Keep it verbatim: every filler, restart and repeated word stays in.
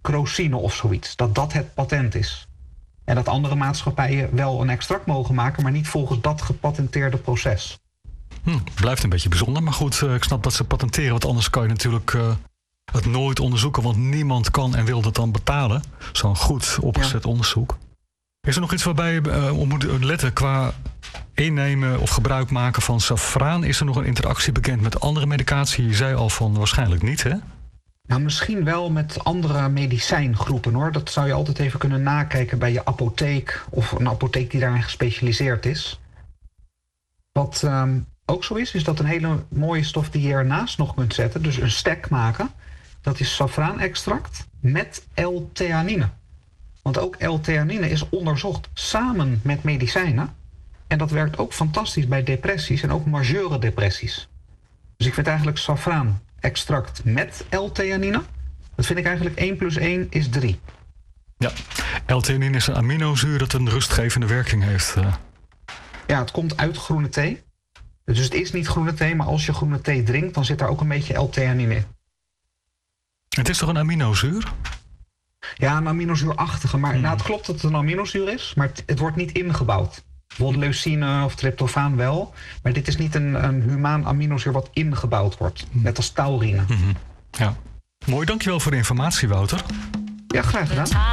crosine of zoiets. Dat dat het patent is. En dat andere maatschappijen wel een extract mogen maken, maar niet volgens dat gepatenteerde proces. Hm, blijft een beetje bijzonder, maar goed, uh, ik snap dat ze patenteren, want anders kan je natuurlijk uh, het nooit onderzoeken, want niemand kan en wil dat dan betalen. Zo'n goed opgezet ja. onderzoek. Is er nog iets waarbij je uh, op moet letten qua innemen of gebruik maken van safraan? Is er nog een interactie bekend met andere medicatie? Je zei al van waarschijnlijk niet, hè? Nou, misschien wel met andere medicijngroepen, hoor. Dat zou je altijd even kunnen nakijken bij je apotheek of een apotheek die daarin gespecialiseerd is. Wat um, ook zo is, is dat een hele mooie stof die je ernaast nog kunt zetten, dus een stek maken, dat is safraanextract met L-theanine. Want ook L-theanine is onderzocht samen met medicijnen. En dat werkt ook fantastisch bij depressies en ook majeure depressies. Dus ik vind eigenlijk safraanextract met L-theanine, dat vind ik eigenlijk één plus één is drie. Ja, L-theanine is een aminozuur dat een rustgevende werking heeft. Ja, het komt uit groene thee. Dus het is niet groene thee, maar als je groene thee drinkt, dan zit daar ook een beetje L-theanine in. Het is toch een aminozuur? Ja, een aminozuurachtige. Maar hmm. nou, het klopt dat het een aminozuur is, maar het, het wordt niet ingebouwd. Bijvoorbeeld leucine of tryptofaan wel. Maar dit is niet een, een humaan aminozuur wat ingebouwd wordt. Hmm. Net als taurine. Mm-hmm. Ja. Mooi, dankjewel voor de informatie, Wouter. Ja, graag gedaan.